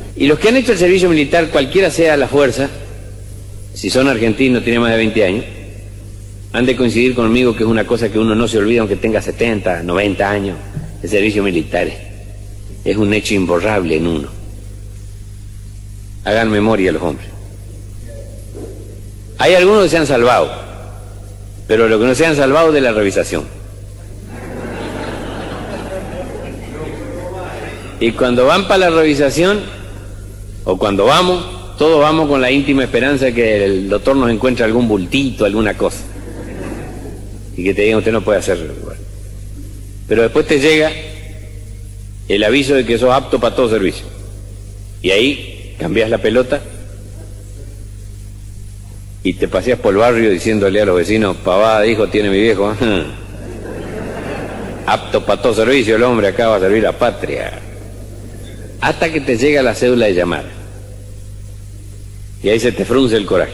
Y los que han hecho el servicio militar, cualquiera sea la fuerza, si son argentinos, tienen más de 20 años, han de coincidir conmigo que es una cosa que uno no se olvida aunque tenga 70, 90 años. El servicio militar es un hecho imborrable en uno. Hagan memoria los hombres. Hay algunos que se han salvado, pero los que no se han salvado de la revisación. Y cuando van para la revisación, o cuando vamos, todos vamos con la íntima esperanza de que el doctor nos encuentre algún bultito, alguna cosa. Y que te digan, usted no puede hacerlo. Pero después te llega el aviso de que sos apto para todo servicio. Y ahí cambias la pelota y te paseas por el barrio diciéndole a los vecinos, pavada dijo tiene mi viejo. Apto para todo servicio el hombre, acá va a servir a patria. Hasta que te llega la cédula de llamada. Y ahí se te frunce el coraje.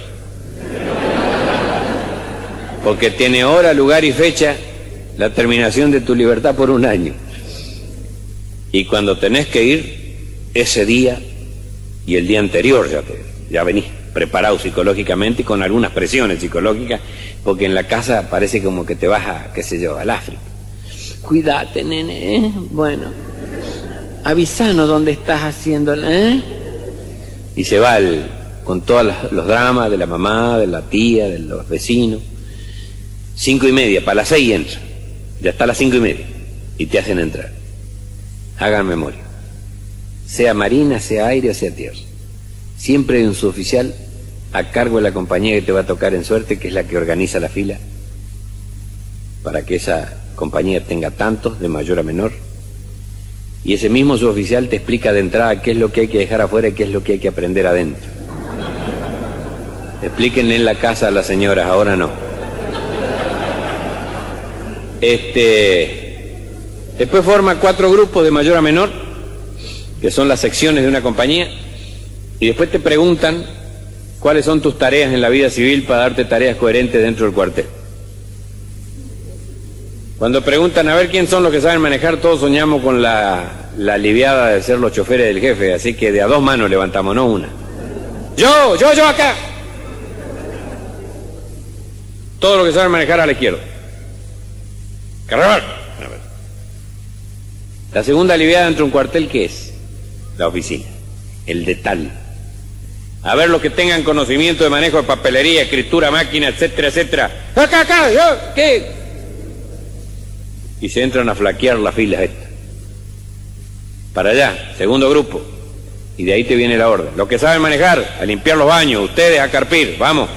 Porque tiene hora, lugar y fecha la terminación de tu libertad por 1 año. Y cuando tenés que ir, ese día y el día anterior ya venís preparado psicológicamente y con algunas presiones psicológicas, porque en la casa parece como que te vas a, qué sé yo, al África. Cuídate, nene, ¿eh? Bueno, avisanos dónde estás haciendo, ¿eh? Y se va con todos los dramas de la mamá, de la tía, de los vecinos. 5:30, para las 6 entra. Ya está a las 5:30 y te hacen entrar. Hagan memoria. Sea marina, sea aire o sea tierra. Siempre hay un suboficial a cargo de la compañía que te va a tocar en suerte, que es la que organiza la fila, para que esa compañía tenga tantos, de mayor a menor. Y ese mismo suboficial te explica de entrada qué es lo que hay que dejar afuera y qué es lo que hay que aprender adentro. Explíquenle en la casa a las señoras, ahora no. Después forma 4 grupos de mayor a menor, que son las secciones de una compañía, y después te preguntan cuáles son tus tareas en la vida civil para darte tareas coherentes dentro del cuartel. Cuando preguntan a ver quién son los que saben manejar, todos soñamos con la aliviada de ser los choferes del jefe, así que de a 2 manos levantamos, no una. Yo acá. Todo lo que saben manejar a la izquierda. Carnaval. La segunda aliviada dentro de un cuartel, ¿qué es? La oficina, el detalle. A ver los que tengan conocimiento de manejo de papelería, escritura, máquina, etcétera, etcétera. Acá, yo, ¿qué? Y se entran a flaquear las filas estas. Para allá, segundo grupo. Y de ahí te viene la orden. Los que saben manejar, a limpiar los baños, ustedes a carpir, vamos.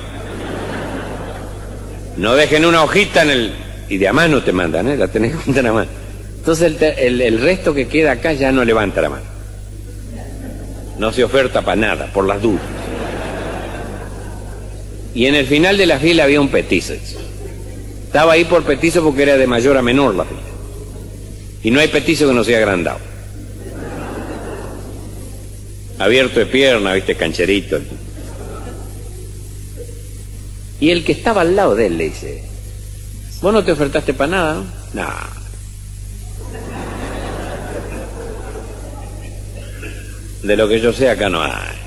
No dejen una hojita en el... Y de a mano te mandan, la tenés que juntar a mano. Entonces el resto que queda acá ya no levanta la mano. No se oferta para nada, por las dudas. Y en el final de la fila había un petizo. Estaba ahí por petizo porque era de mayor a menor la fila. Y no hay petizo que no sea agrandado. Abierto de pierna, viste, cancherito. Y el que estaba al lado de él le dice, ¿vos no te ofertaste para nada, no? No. De lo que yo sé acá no hay.